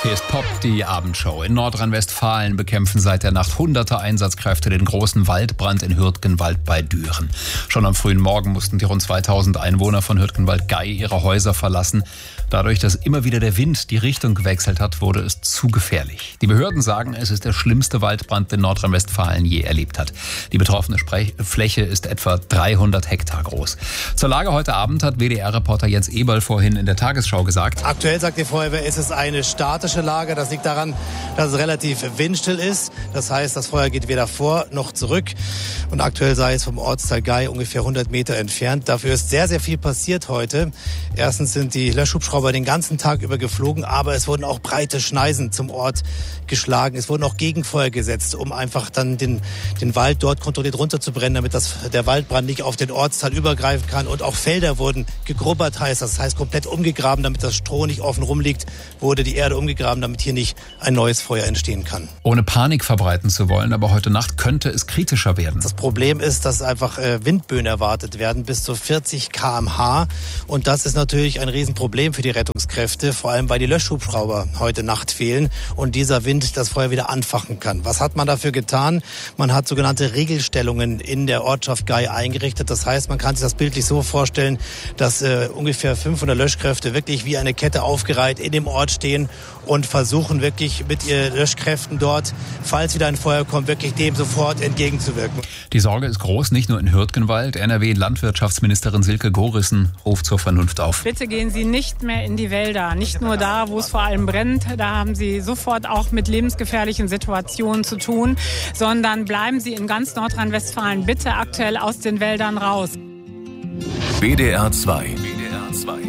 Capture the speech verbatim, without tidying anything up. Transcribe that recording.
Hier ist Pop, die Abendshow. In Nordrhein-Westfalen bekämpfen seit der Nacht hunderte Einsatzkräfte den großen Waldbrand in Hürtgenwald bei Düren. Schon am frühen Morgen mussten die rund zweitausend Einwohner von Hürtgenwald-Gey ihre Häuser verlassen. Dadurch, dass immer wieder der Wind die Richtung gewechselt hat, wurde es zu gefährlich. Die Behörden sagen, es ist der schlimmste Waldbrand, den Nordrhein-Westfalen je erlebt hat. Die betroffene Spre- Fläche ist etwa dreihundert Hektar groß. Zur Lage heute Abend hat W D R-Reporter Jens Eberl vorhin in der Tagesschau gesagt: Aktuell, sagt die Feuerwehr, ist es eine statische Lage. Das liegt daran, dass es relativ windstill ist. Das heißt, das Feuer geht weder vor noch zurück. Und aktuell sei es vom Ortsteil Gey ungefähr hundert Meter entfernt. Dafür ist sehr, sehr viel passiert heute. Erstens sind die Löschhubschrauber den ganzen Tag über geflogen, aber es wurden auch breite Schneisen zum Ort geschlagen. Es wurden auch Gegenfeuer gesetzt, um einfach dann den, den Wald dort kontrolliert runterzubrennen, damit das, der Waldbrand nicht auf den Ortsteil übergreifen kann. Und auch Felder wurden gegrubbert, heißt das. Das heißt, komplett umgegraben, damit das Stroh nicht offen rumliegt, wurde die Erde umgegraben, damit hier nicht ein neues Feuer entstehen kann. Ohne Panik verbreiten zu wollen, aber heute Nacht könnte es kritischer werden. Das Problem ist, dass einfach äh, Windböen erwartet werden, bis zu vierzig Kilometer pro Stunde. Und das ist natürlich ein Riesenproblem für die Rettungskräfte, vor allem weil die Löschhubschrauber heute Nacht fehlen und dieser Wind das Feuer wieder anfachen kann. Was hat man dafür getan? Man hat sogenannte Regelstellungen in der Ortschaft Gey eingerichtet. Das heißt, man kann sich das bildlich so vorstellen, dass äh, ungefähr fünfhundert Löschkräfte wirklich wie eine Kette aufgereiht in dem Ort stehen und versuchen wirklich mit ihren Löschkräften dort, falls wieder ein Feuer kommt, wirklich dem sofort entgegenzuwirken. Die Sorge ist groß, nicht nur in Hürtgenwald. N R W-Landwirtschaftsministerin Silke Gorissen ruft zur Vernunft auf. Bitte gehen Sie nicht mehr in die Wälder, nicht nur da, wo es vor allem brennt. Da haben Sie sofort auch mit lebensgefährlichen Situationen zu tun, sondern bleiben Sie in ganz Nordrhein-Westfalen bitte aktuell aus den Wäldern raus. W D R zwei. W D R zwei.